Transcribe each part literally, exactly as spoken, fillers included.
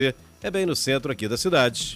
É bem no centro aqui da cidade.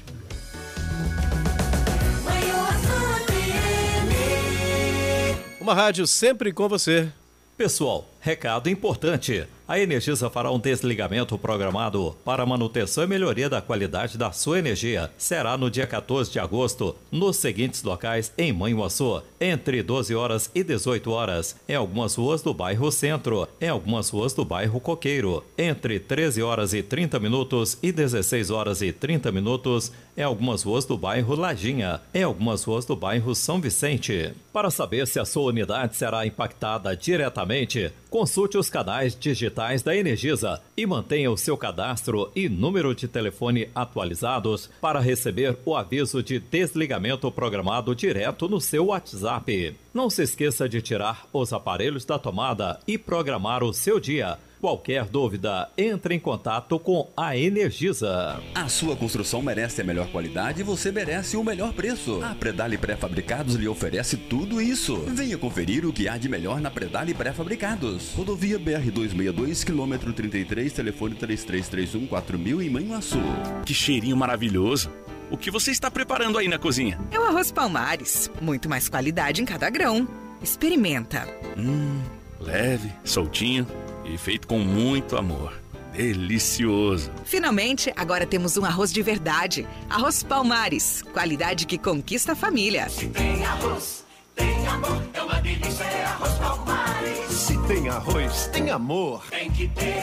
Uma rádio sempre com você. Pessoal, recado importante. A Energisa fará um desligamento programado para manutenção e melhoria da qualidade da sua energia. Será no dia quatorze de agosto, nos seguintes locais em Manhuaçu, entre doze horas e dezoito horas, em algumas ruas do bairro Centro, em algumas ruas do bairro Coqueiro, entre treze horas e trinta minutos e dezesseis horas e trinta minutos, em algumas ruas do bairro Lajinha, em algumas ruas do bairro São Vicente. Para saber se a sua unidade será impactada diretamente, consulte os canais digitais da Energisa e mantenha o seu cadastro e número de telefone atualizados para receber o aviso de desligamento programado direto no seu WhatsApp. Não se esqueça de tirar os aparelhos da tomada e programar o seu dia. Qualquer dúvida, entre em contato com a Energisa. A sua construção merece a melhor qualidade e você merece o melhor preço. A Predale Pré-Fabricados lhe oferece tudo isso. Venha conferir o que há de melhor na Predale Pré-Fabricados. Rodovia B R duzentos e sessenta e dois, quilômetro trinta e três, telefone três três três um, quatro mil em Manhuaçu. Que cheirinho maravilhoso. O que você está preparando aí na cozinha? É o arroz Palmares. Muito mais qualidade em cada grão. Experimenta. Hum, leve, soltinho e feito com muito amor. Delicioso. Finalmente, agora temos um arroz de verdade. Arroz Palmares. Qualidade que conquista a família. Se tem arroz, tem amor. É uma delícia, é arroz Palmares. Se tem arroz, tem amor. Tem que ter.